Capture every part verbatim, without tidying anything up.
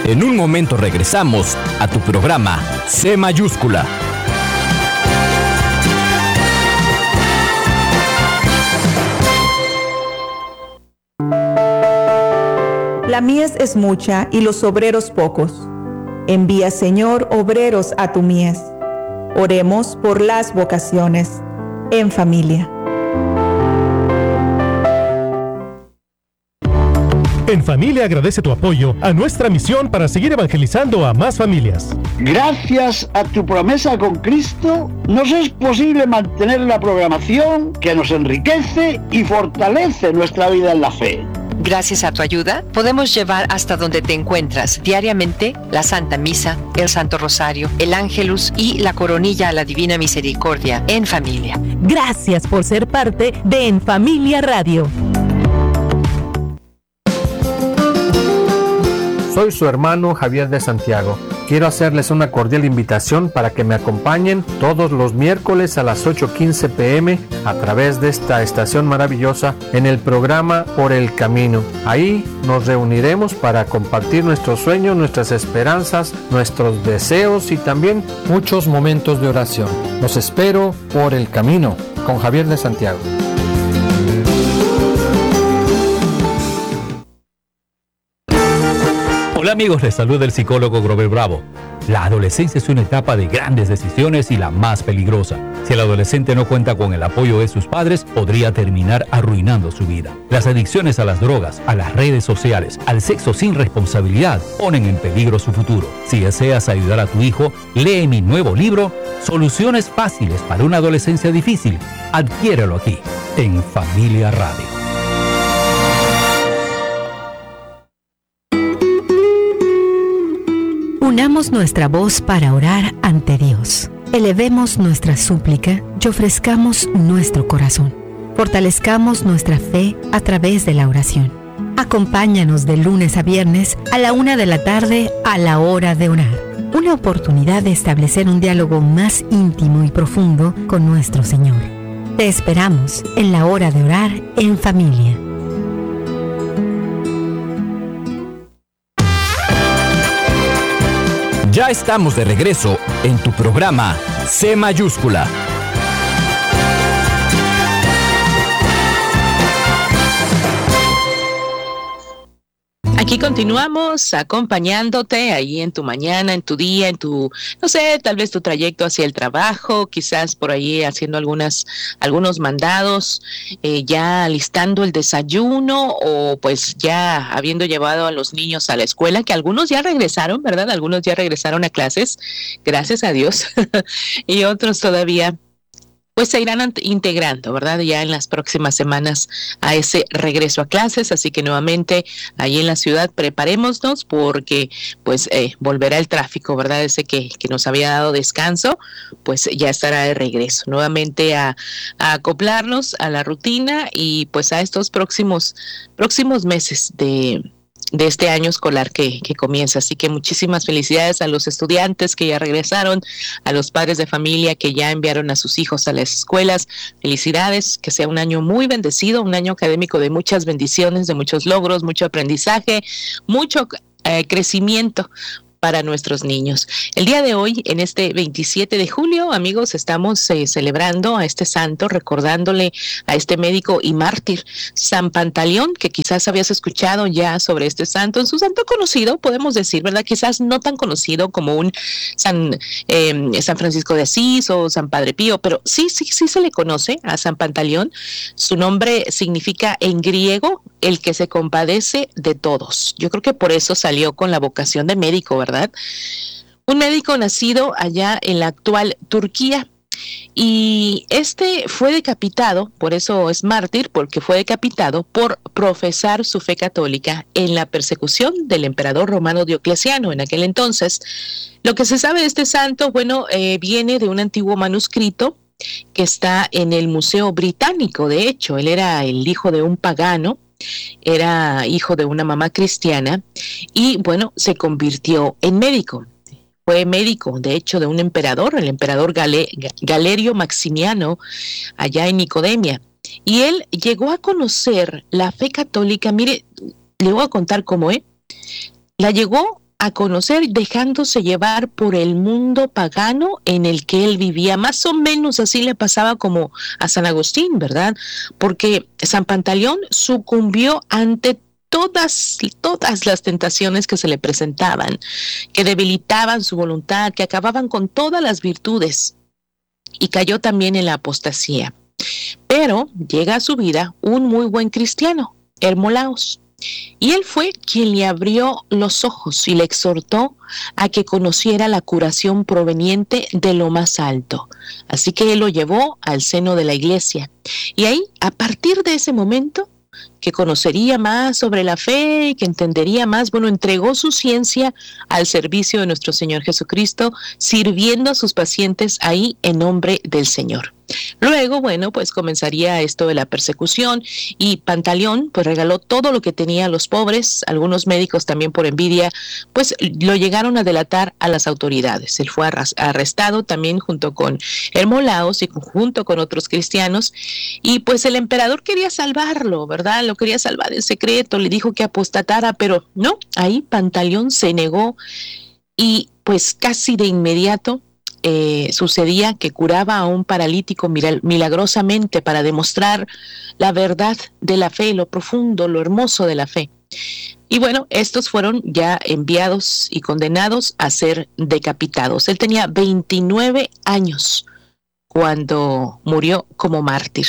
En un momento regresamos a tu programa C mayúscula. La mies es mucha y los obreros pocos. Envía, Señor, obreros a tu mies. Oremos por las vocaciones en familia. En Familia agradece tu apoyo a nuestra misión para seguir evangelizando a más familias. Gracias a tu promesa con Cristo, nos es posible mantener la programación que nos enriquece y fortalece nuestra vida en la fe. Gracias a tu ayuda, podemos llevar hasta donde te encuentras diariamente la Santa Misa, el Santo Rosario, el Ángelus y la Coronilla a la Divina Misericordia en familia. Gracias por ser parte de En Familia Radio. Soy su hermano Javier de Santiago. Quiero hacerles una cordial invitación para que me acompañen todos los miércoles a las ocho quince pm a través de esta estación maravillosa en el programa Por el Camino. Ahí nos reuniremos para compartir nuestros sueños, nuestras esperanzas, nuestros deseos y también muchos momentos de oración. Los espero por el camino con Javier de Santiago. Hola amigos, les saluda el psicólogo Grover Bravo. La adolescencia es una etapa de grandes decisiones y la más peligrosa. Si el adolescente no cuenta con el apoyo de sus padres, podría terminar arruinando su vida. Las adicciones a las drogas, a las redes sociales, al sexo sin responsabilidad, ponen en peligro su futuro. Si deseas ayudar a tu hijo, lee mi nuevo libro, Soluciones fáciles para una adolescencia difícil. Adquiérelo aquí, en Familia Radio. Unamos nuestra voz para orar ante Dios. Elevemos nuestra súplica y ofrezcamos nuestro corazón. Fortalezcamos nuestra fe a través de la oración. Acompáñanos de lunes a viernes a la una de la tarde a la hora de orar. Una oportunidad de establecer un diálogo más íntimo y profundo con nuestro Señor. Te esperamos en la hora de orar en familia. Ya estamos de regreso en tu programa C mayúscula. Aquí continuamos acompañándote ahí en tu mañana, en tu día, en tu, no sé, tal vez tu trayecto hacia el trabajo, quizás por ahí haciendo algunas, algunos mandados, eh, ya alistando el desayuno o pues ya habiendo llevado a los niños a la escuela, que algunos ya regresaron, ¿verdad? Algunos ya regresaron a clases, gracias a Dios, y otros todavía pues se irán integrando, ¿verdad? Ya en las próximas semanas a ese regreso a clases, así que nuevamente ahí en la ciudad preparémonos porque pues eh, volverá el tráfico, ¿verdad? Ese que, que nos había dado descanso, pues ya estará de regreso, nuevamente a, a acoplarnos a la rutina y pues a estos próximos, próximos meses de... de este año escolar que, que comienza. Así que muchísimas felicidades a los estudiantes que ya regresaron, a los padres de familia que ya enviaron a sus hijos a las escuelas. Felicidades, que sea un año muy bendecido, un año académico de muchas bendiciones, de muchos logros, mucho aprendizaje, mucho eh, crecimiento para nuestros niños. El día de hoy, en este veintisiete de julio, amigos, estamos eh, celebrando a este santo, recordándole a este médico y mártir, San Pantaleón, que quizás habías escuchado ya sobre este santo, en su santo conocido, podemos decir, ¿verdad? Quizás no tan conocido como un San, eh, San Francisco de Asís o San Padre Pío, pero sí, sí, sí se le conoce a San Pantaleón. Su nombre significa en griego el que se compadece de todos. Yo creo que por eso salió con la vocación de médico, ¿verdad? Un médico nacido allá en la actual Turquía. Y este fue decapitado, por eso es mártir, porque fue decapitado por profesar su fe católica en la persecución del emperador romano Diocleciano en aquel entonces. Lo que se sabe de este santo, bueno, eh, viene de un antiguo manuscrito que está en el Museo Británico. De hecho, él era el hijo de un pagano, era hijo de una mamá cristiana y bueno, se convirtió en médico. Fue médico, de hecho, de un emperador, el emperador Gale, Galerio Maximiano, allá en Nicodemia. Y él llegó a conocer la fe católica, mire, le voy a contar cómo, ¿eh? La llegó a conocer dejándose llevar por el mundo pagano en el que él vivía. Más o menos así le pasaba como a San Agustín, ¿verdad? Porque San Pantaleón sucumbió ante todas, todas las tentaciones que se le presentaban, que debilitaban su voluntad, que acababan con todas las virtudes, y cayó también en la apostasía. Pero llega a su vida un muy buen cristiano, Hermolaos, y él fue quien le abrió los ojos y le exhortó a que conociera la curación proveniente de lo más alto. Así que él lo llevó al seno de la iglesia. Y ahí, a partir de ese momento, que conocería más sobre la fe, que entendería más, bueno, entregó su ciencia al servicio de nuestro Señor Jesucristo, sirviendo a sus pacientes ahí en nombre del Señor. Luego, bueno, pues comenzaría esto de la persecución, y Pantaleón pues regaló todo lo que tenía a los pobres. Algunos médicos también, por envidia, pues lo llegaron a delatar a las autoridades. Él fue arrestado también junto con Hermolaos y junto con otros cristianos, y pues el emperador quería salvarlo, ¿verdad? Lo quería salvar en secreto, le dijo que apostatara, pero no, ahí Pantaleón se negó, y pues casi de inmediato Eh, sucedía que curaba a un paralítico milagrosamente para demostrar la verdad de la fe, lo profundo, lo hermoso de la fe. Y bueno, estos fueron ya enviados y condenados a ser decapitados. Él tenía veintinueve años cuando murió como mártir.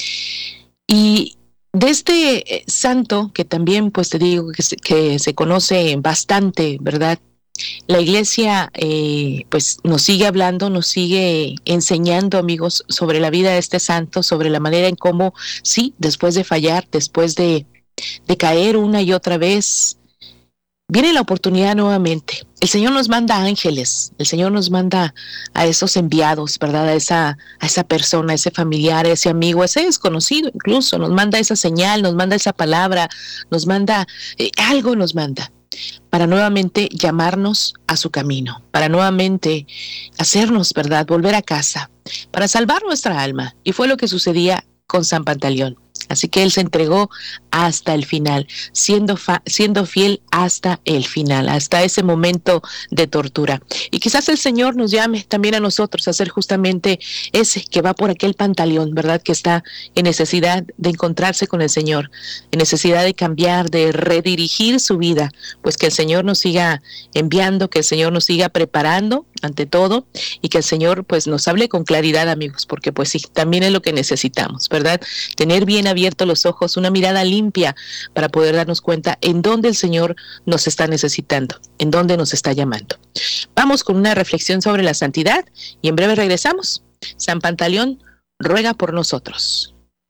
Y de este santo, que también pues te digo que se, que se conoce bastante, ¿verdad? La iglesia eh, pues nos sigue hablando, nos sigue enseñando, amigos, sobre la vida de este santo, sobre la manera en cómo, sí, después de fallar, después de, de caer una y otra vez, viene la oportunidad nuevamente. El Señor nos manda ángeles, el Señor nos manda a esos enviados, ¿verdad? A esa, a esa persona, a ese familiar, a ese amigo, a ese desconocido incluso, nos manda esa señal, nos manda esa palabra, nos manda, eh, algo nos manda, para nuevamente llamarnos a su camino, para nuevamente hacernos, ¿verdad?, volver a casa, para salvar nuestra alma. Y fue lo que sucedía con San Pantaleón. Así que él se entregó hasta el final, siendo, fa- siendo fiel hasta el final, hasta ese momento de tortura. Y quizás el Señor nos llame también a nosotros a ser justamente ese que va por aquel Pantaleón, ¿verdad?, que está en necesidad de encontrarse con el Señor, en necesidad de cambiar, de redirigir su vida. Pues que el Señor nos siga enviando, que el Señor nos siga preparando ante todo, y que el Señor pues nos hable con claridad, amigos, porque pues sí, también es lo que necesitamos, ¿verdad? Tener bien abiertos los ojos, una mirada limpia para poder darnos cuenta en dónde el Señor nos está necesitando, en dónde nos está llamando. Vamos con una reflexión sobre la santidad y en breve regresamos. San Pantaleón ruega por nosotros.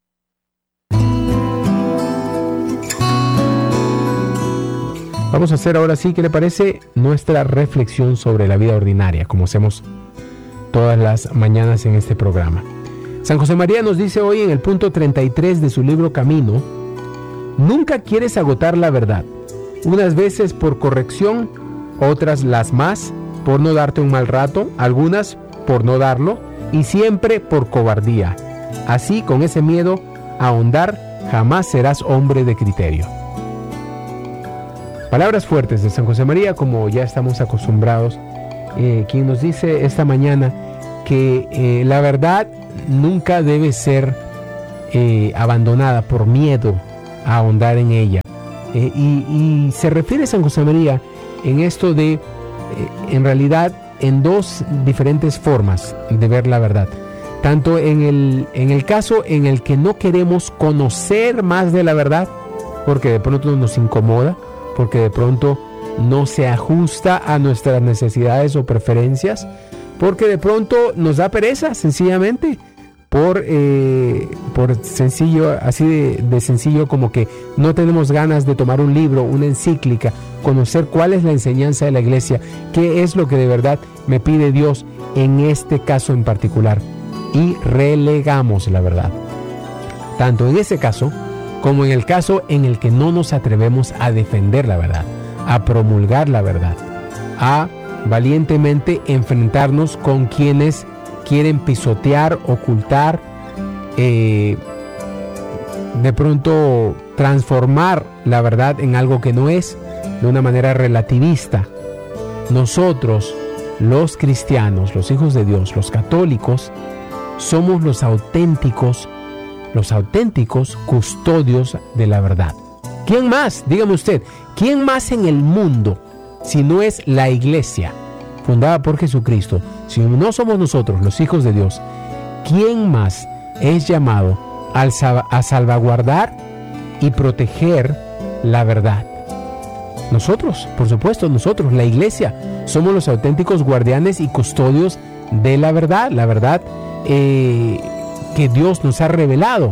Vamos a hacer ahora sí, ¿qué le parece? Nuestra reflexión sobre la vida ordinaria, como hacemos todas las mañanas en este programa. San José María nos dice hoy en el punto treinta y tres de su libro Camino: nunca quieres agotar la verdad, unas veces por corrección, otras las más por no darte un mal rato, algunas por no darlo y siempre por cobardía. Así, con ese miedo a ahondar, jamás serás hombre de criterio. Palabras fuertes de San José María, como ya estamos acostumbrados, eh, quien nos dice esta mañana que eh, la verdad nunca debe ser eh, abandonada por miedo a ahondar en ella. Eh, y, y se refiere San José María en esto de, eh, en realidad, en dos diferentes formas de ver la verdad. Tanto en el, en el caso en el que no queremos conocer más de la verdad, porque de pronto nos incomoda, porque de pronto no se ajusta a nuestras necesidades o preferencias, porque de pronto nos da pereza, sencillamente, por, eh, por sencillo, así de, de sencillo como que no tenemos ganas de tomar un libro, una encíclica, conocer cuál es la enseñanza de la iglesia, qué es lo que de verdad me pide Dios en este caso en particular, y relegamos la verdad. Tanto en ese caso, como en el caso en el que no nos atrevemos a defender la verdad, a promulgar la verdad, a valientemente enfrentarnos con quienes quieren pisotear, ocultar, eh, de pronto transformar la verdad en algo que no es, de una manera relativista, nosotros, los cristianos, los hijos de Dios, los católicos, somos los auténticos, los auténticos custodios de la verdad. ¿Quién más? Dígame usted, ¿quién más en el mundo, si no es la iglesia fundada por Jesucristo, si no somos nosotros, los hijos de Dios, quién más es llamado al, a salvaguardar y proteger la verdad? Nosotros, por supuesto, nosotros, la iglesia, somos los auténticos guardianes y custodios de la verdad, la verdad eh, que Dios nos ha revelado.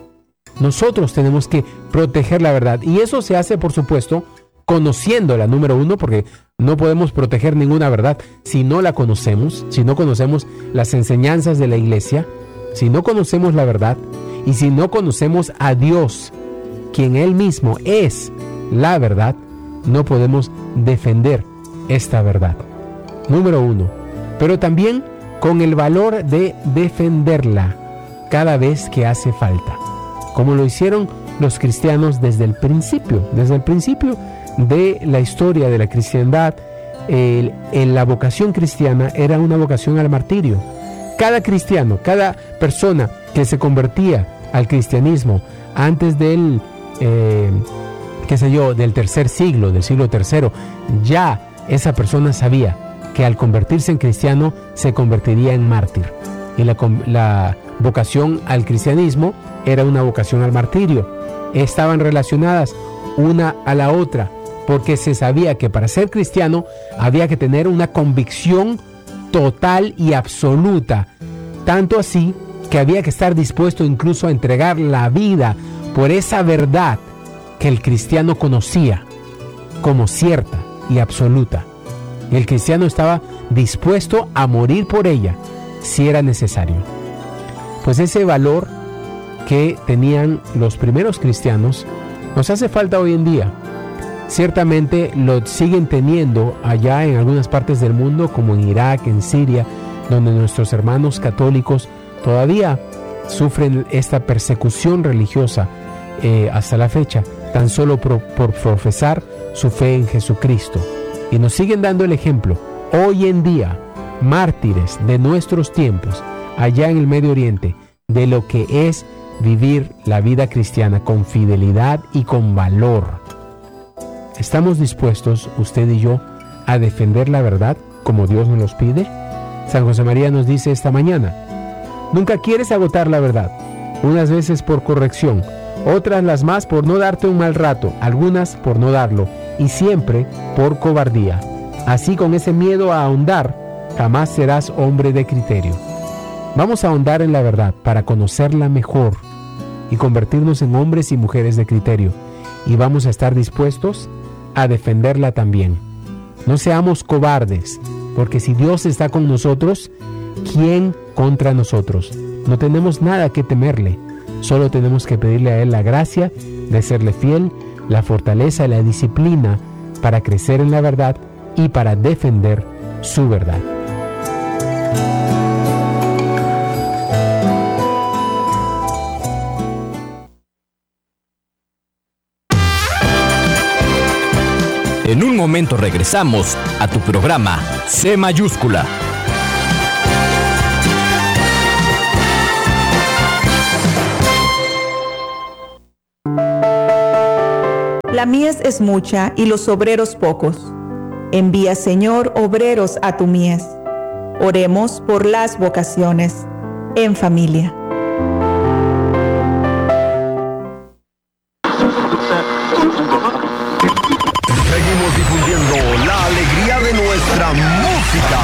Nosotros tenemos que proteger la verdad, y eso se hace, por supuesto, conociéndola, número uno, porque no podemos proteger ninguna verdad si no la conocemos, si no conocemos las enseñanzas de la iglesia, si no conocemos la verdad, y si no conocemos a Dios, quien Él mismo es la verdad, no podemos defender esta verdad. Número uno, pero también con el valor de defenderla cada vez que hace falta, como lo hicieron los cristianos desde el principio, desde el principio de la historia de la cristiandad. El, el, la vocación cristiana era una vocación al martirio. Cada cristiano, cada persona que se convertía al cristianismo antes del eh, qué sé yo, del tercer siglo, del siglo tercero, ya esa persona sabía que al convertirse en cristiano se convertiría en mártir. Y la, la vocación al cristianismo era una vocación al martirio. Estaban relacionadas una a la otra, porque se sabía que para ser cristiano había que tener una convicción total y absoluta, tanto así que había que estar dispuesto incluso a entregar la vida por esa verdad que el cristiano conocía como cierta y absoluta. El cristiano estaba dispuesto a morir por ella si era necesario. Pues ese valor que tenían los primeros cristianos nos hace falta hoy en día. Ciertamente lo siguen teniendo allá en algunas partes del mundo, como en Irak, en Siria, donde nuestros hermanos católicos todavía sufren esta persecución religiosa eh, hasta la fecha, tan solo por, por profesar su fe en Jesucristo. Y nos siguen dando el ejemplo hoy en día, mártires de nuestros tiempos, allá en el Medio Oriente, de lo que es vivir la vida cristiana con fidelidad y con valor. ¿Estamos dispuestos, usted y yo, a defender la verdad como Dios nos los pide? San José María nos dice esta mañana: nunca quieres agotar la verdad, unas veces por corrección, otras las más por no darte un mal rato, algunas por no darlo, y siempre por cobardía. Así, con ese miedo a ahondar, jamás serás hombre de criterio. Vamos a ahondar en la verdad para conocerla mejor y convertirnos en hombres y mujeres de criterio, y vamos a estar dispuestos a defenderla también. No seamos cobardes, porque si Dios está con nosotros, ¿quién contra nosotros? No tenemos nada que temerle, solo tenemos que pedirle a Él la gracia de serle fiel, la fortaleza y la disciplina para crecer en la verdad y para defender su verdad. En un momento regresamos a tu programa C Mayúscula. La mies es mucha y los obreros pocos. Envía, Señor, obreros a tu mies. Oremos por las vocaciones en familia. Seguimos difundiendo la alegría de nuestra música.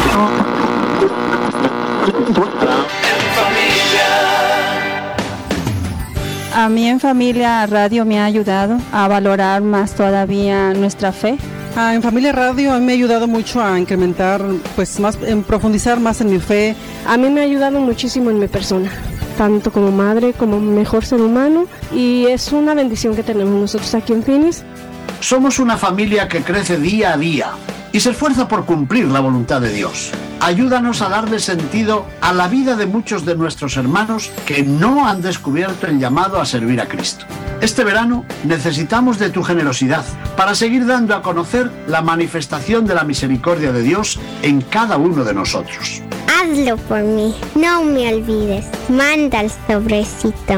A mí en Familia Radio me ha ayudado a valorar más todavía nuestra fe. Ah, en Familia Radio a mí me ha ayudado mucho a incrementar, pues más, en profundizar más en mi fe. A mí me ha ayudado muchísimo en mi persona, tanto como madre como mejor ser humano, y es una bendición que tenemos nosotros aquí en Finis. Somos una familia que crece día a día y se esfuerza por cumplir la voluntad de Dios. Ayúdanos a darle sentido a la vida de muchos de nuestros hermanos que no han descubierto el llamado a servir a Cristo. Este verano necesitamos de tu generosidad para seguir dando a conocer la manifestación de la misericordia de Dios en cada uno de nosotros. Hazlo por mí, no me olvides. Manda el sobrecito.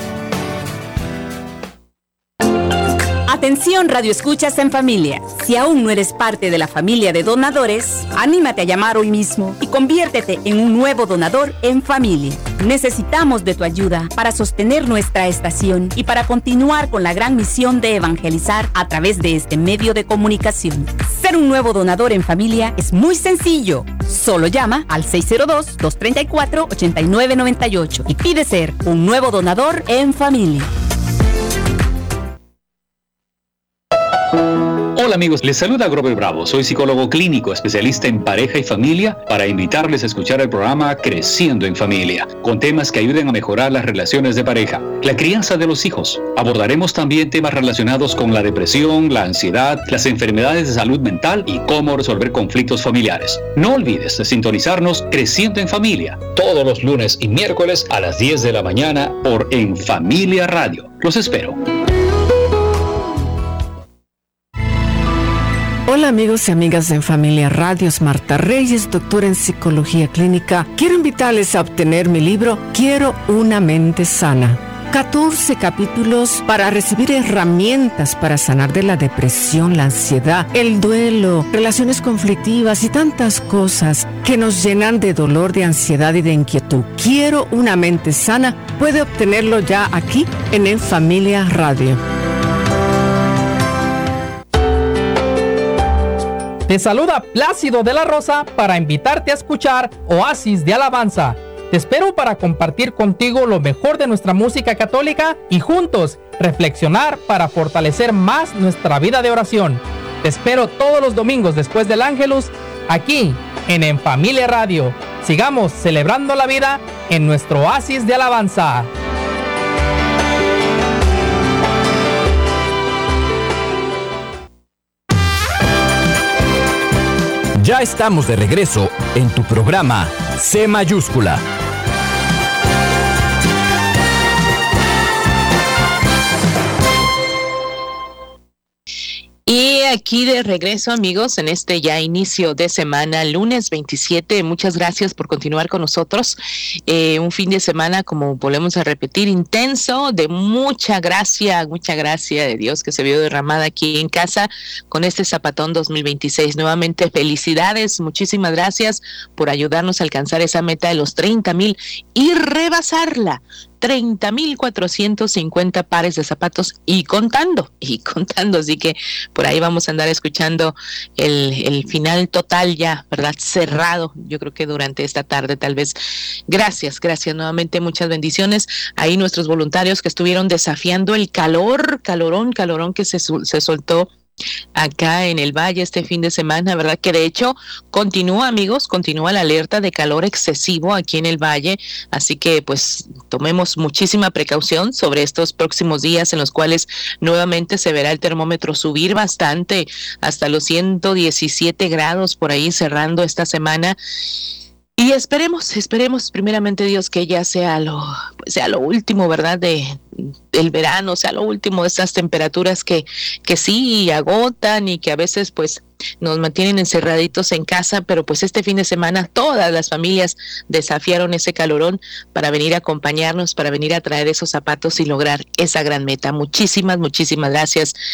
Atención, Radio Escuchas en Familia. Si aún no eres parte de la familia de donadores, anímate a llamar hoy mismo y conviértete en un nuevo donador en familia. Necesitamos de tu ayuda para sostener nuestra estación y para continuar con la gran misión de evangelizar a través de este medio de comunicación. Ser un nuevo donador en familia es muy sencillo. Solo llama al seis cero dos, dos tres cuatro, ocho nueve nueve ocho y pide ser un nuevo donador en familia. Hola amigos, les saluda Grover Bravo, soy psicólogo clínico, especialista en pareja y familia, para invitarles a escuchar el programa Creciendo en Familia, con temas que ayuden a mejorar las relaciones de pareja, la crianza de los hijos. Abordaremos también temas relacionados con la depresión, la ansiedad, las enfermedades de salud mental y cómo resolver conflictos familiares. No olvides de sintonizarnos Creciendo en Familia, todos los lunes y miércoles a las diez de la mañana por En Familia Radio. Los espero. Hola amigos y amigas de En Familia Radio, es Marta Reyes, doctora en Psicología Clínica. Quiero invitarles a obtener mi libro Quiero una mente sana. catorce capítulos para recibir herramientas para sanar de la depresión, la ansiedad, el duelo, relaciones conflictivas y tantas cosas que nos llenan de dolor, de ansiedad y de inquietud. Quiero una mente sana. Puede obtenerlo ya aquí en En Familia Radio. Te saluda Plácido de la Rosa para invitarte a escuchar Oasis de Alabanza. Te espero para compartir contigo lo mejor de nuestra música católica y juntos reflexionar para fortalecer más nuestra vida de oración. Te espero todos los domingos después del Ángelus, aquí en En Familia Radio. Sigamos celebrando la vida en nuestro Oasis de Alabanza. Ya estamos de regreso en tu programa C Mayúscula. Y aquí de regreso, amigos, en este ya inicio de semana, lunes veintisiete. Muchas gracias por continuar con nosotros. Eh, un fin de semana, como volvemos a repetir, intenso, de mucha gracia, mucha gracia de Dios que se vio derramada aquí en casa con este Zapatón dos mil veintiséis. Nuevamente, felicidades, muchísimas gracias por ayudarnos a alcanzar esa meta de los treinta mil y rebasarla. treinta mil cuatrocientos cincuenta pares de zapatos y contando, y contando, así que por ahí vamos a andar escuchando el, el final total ya, ¿verdad? Cerrado, yo creo que durante esta tarde tal vez. Gracias, gracias nuevamente, muchas bendiciones. Ahí nuestros voluntarios que estuvieron desafiando el calor, calorón, calorón que se, se soltó acá en el Valle este fin de semana, ¿verdad? Que de hecho continúa, amigos, continúa la alerta de calor excesivo aquí en el Valle, así que pues tomemos muchísima precaución sobre estos próximos días en los cuales nuevamente se verá el termómetro subir bastante hasta los ciento diecisiete grados por ahí cerrando esta semana. Y esperemos, esperemos primeramente Dios que ya sea lo, pues sea lo último, ¿verdad? De el verano, sea lo último de estas temperaturas que, que sí agotan y que a veces pues nos mantienen encerraditos en casa, pero pues este fin de semana todas las familias desafiaron ese calorón para venir a acompañarnos, para venir a traer esos zapatos y lograr esa gran meta. Muchísimas, muchísimas gracias